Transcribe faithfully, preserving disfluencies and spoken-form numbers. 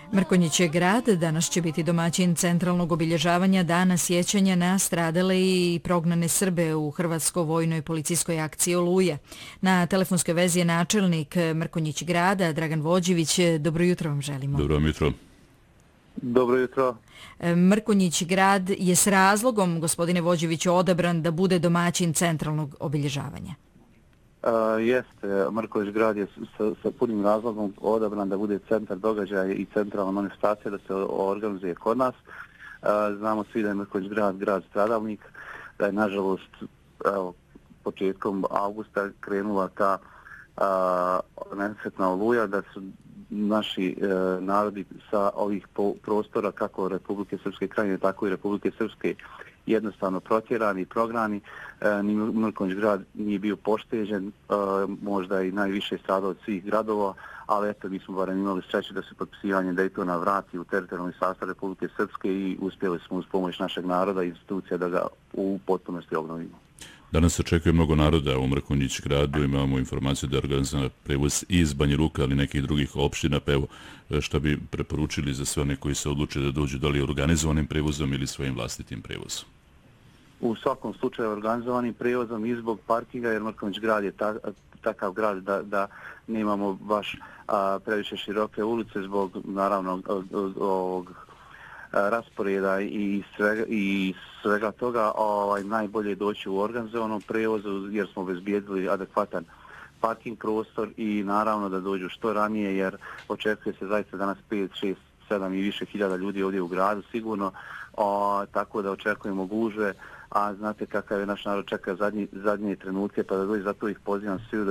Mrkonjić grad danas će biti domaćin centralnog obilježavanja Dana sjećanja na stradale i prognane Srbe u Hrvatsko-vojnoj i policijskoj akciji Oluja. Na telefonskoj vezi je načelnik Mrkonjić grada Dragan Vođević. Dobro jutro vam želimo. Dobro jutro. Dobro jutro. Mrkonjić grad je s razlogom, gospodine Vođeviću, odabran da bude domaćin centralnog obilježavanja. Uh, jeste, Mrkonjić grad je sa, sa punim razlogom odabran da bude centar događaja i centralna manifestacija da se organizuje kod nas. Uh, znamo svi da je Mrkonjić grad grad stradalnik, da je nažalost evo, početkom avgusta krenula ta uh, nesretna Oluja, da su naši uh, narodi sa ovih po, prostora kako Republike Srpske krajine, tako i Republike Srpske jednostavno protjerani i prognani. E, ni Mrkonjić grad nije bio pošteđen, e, možda i najviše stradao od svih gradova, ali eto mi smo barem imali sreće da se potpisivanje Daytona vrati u teritorijalni sastav Republike Srpske i uspjeli smo uz pomoć našeg naroda i institucija da ga u potpunosti obnovimo. Danas se očekuje mnogo naroda u Mrkonjić gradu, imamo informaciju da je organizovan prevoz iz Banja Luka, ali nekih drugih opština, pa evo šta bi preporučili za sve one koji se odluče da dođu, da li organizovanim prevozom ili svojim vlastitim prevozom? U svakom slučaju organizovanim prevozom i zbog parkinga, jer Mrkonjić grad je ta, takav grad da, da nemamo baš a, previše široke ulice zbog naravno ovog rasporeda i svega, i svega toga. Ovaj, najbolje je doći u organizovanom prevozu jer smo obezbijedili adekvatan parking prostor i naravno da dođu što ranije jer očekuje se zaista danas pet, šest, sedam i više hiljada ljudi ovdje u gradu sigurno, o, tako da očekujemo gužve, a znate kakav je naš narod čeka zadnji, zadnje trenutke, pa da dođe, zato ih pozivam svi